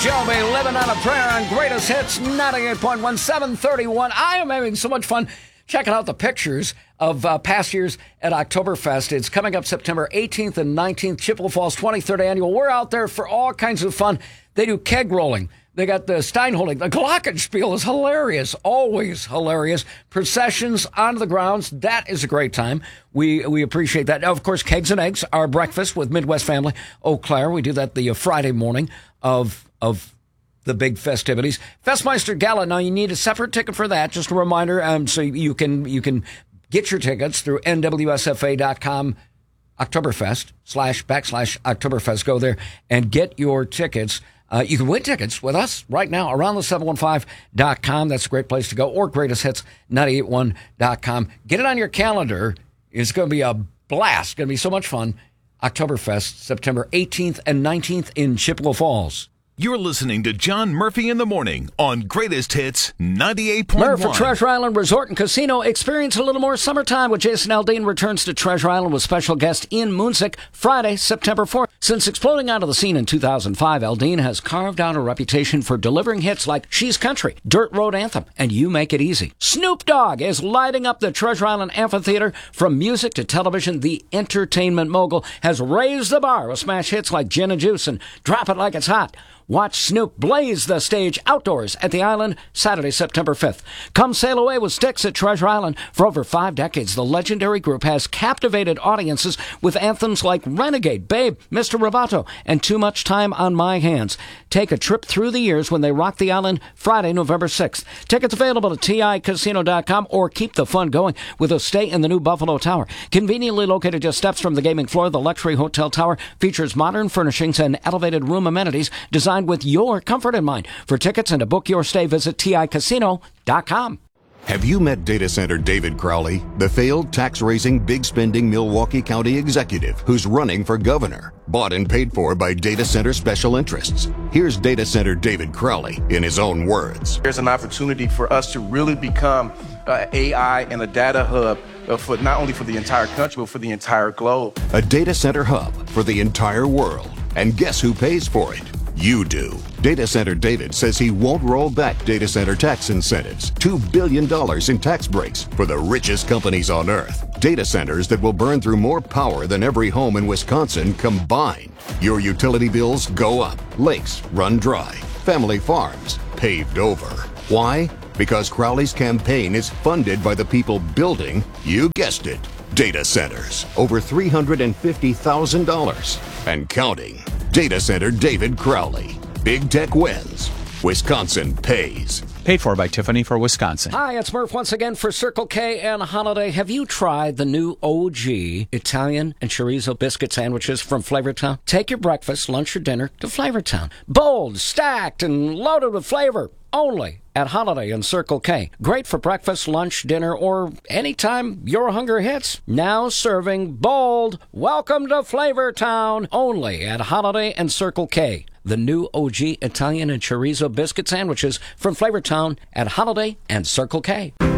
Jovi, Living on a Prayer on Greatest Hits 98.1, 731. I am having so much fun checking out the pictures of past years at Oktoberfest. It's coming up September 18th and 19th, Chippewa Falls 23rd Annual. We're out there for all kinds of fun. They do keg rolling. They got the Steinholding. The Glockenspiel is hilarious, always hilarious. Processions onto the grounds. That is a great time. We appreciate that. Now, of course, Kegs and Eggs, our breakfast with Midwest Family Eau Claire. We do that the Friday morning of the big festivities. Festmeister Gala. Now, you need a separate ticket for that. Just a reminder, so you can get your tickets through nwsfa.com. Oktoberfest/Oktoberfest. Go there and get your tickets. You can win tickets with us right now around the 715.com. That's a great place to go. Or greatesthits981.com. Get it on your calendar. It's going to be a blast. It's going to be so much fun. Oktoberfest, September 18th and 19th in Chippewa Falls. You're listening to John Murphy in the Morning on Greatest Hits 98.1. Murphy Treasure Island Resort and Casino. Experience a little more summertime with Jason Aldean returns to Treasure Island with special guest Ian Moonsick Friday, September 4th. Since exploding onto the scene in 2005, Aldean has carved out a reputation for delivering hits like She's Country, Dirt Road Anthem, and You Make It Easy. Snoop Dogg is lighting up the Treasure Island Amphitheater. From music to television, the entertainment mogul has raised the bar with smash hits like Gin and Juice and Drop It Like It's Hot. Watch Snoop blaze the stage outdoors at the island Saturday, September 5th. Come sail away with Styx at Treasure Island. For over 5 decades, the legendary group has captivated audiences with anthems like Renegade, Babe, Mr. Roboto, and Too Much Time on My Hands. Take a trip through the years when they rock the island Friday, November 6th. Tickets available at TICasino.com or keep the fun going with a stay in the new Buffalo Tower. Conveniently located just steps from the gaming floor, the luxury hotel tower features modern furnishings and elevated room amenities designed with your comfort in mind. For tickets and to book your stay, visit TICasino.com. Have you met data center David Crowley, the failed tax-raising, big-spending Milwaukee County executive who's running for governor? Bought and paid for by data center special interests. Here's data center David Crowley in his own words. There's an opportunity for us to really become AI and a data hub for not only for the entire country, but for the entire globe. A data center hub for the entire world. And guess who pays for it? You do. Data Center David says he won't roll back data center tax incentives. $2 billion in tax breaks for the richest companies on earth. Data centers that will burn through more power than every home in Wisconsin combined. Your utility bills go up. Lakes run dry. Family farms paved over. Why? Because Crowley's campaign is funded by the people building, you guessed it, data centers. Over $350,000 and counting. Data Center David Crowley. Big tech wins. Wisconsin pays. Paid for by Tiffany for Wisconsin. Hi, it's Murph once again for Circle K and Holiday. Have you tried the new OG Italian and chorizo biscuit sandwiches from Flavortown? Take your breakfast, lunch, or dinner to Flavortown. Bold, stacked, and loaded with flavor. Only at Holiday and Circle K. Great for breakfast, lunch, dinner, or anytime your hunger hits. Now serving bold. Welcome to Flavortown. Only at Holiday and Circle K. The new OG Italian and chorizo biscuit sandwiches from Flavortown at Holiday and Circle K.